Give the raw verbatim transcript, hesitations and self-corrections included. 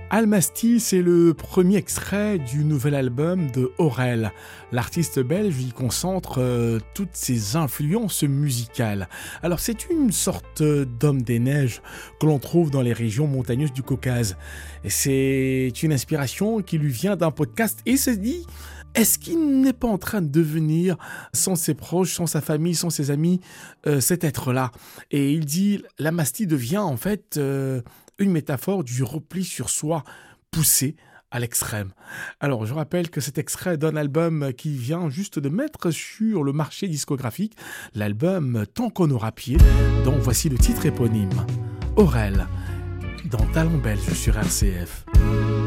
Almasty, c'est le premier extrait du nouvel album de Aurel. L'artiste belge y concentre euh, toutes ses influences musicales. Alors c'est une sorte d'homme des neiges que l'on trouve dans les régions montagneuses du Caucase. Et c'est une inspiration qui lui vient d'un podcast et se dit... Est-ce qu'il n'est pas en train de devenir, sans ses proches, sans sa famille, sans ses amis, euh, cet être-là ? Et il dit, l'Almasty devient en fait euh, une métaphore du repli sur soi poussé à l'extrême. Alors, je rappelle que cet extrait d'un album qui vient juste de mettre sur le marché discographique, l'album Tant qu'on aura pied, dont voici le titre éponyme. Aurel, dans Talent Belge sur R C F.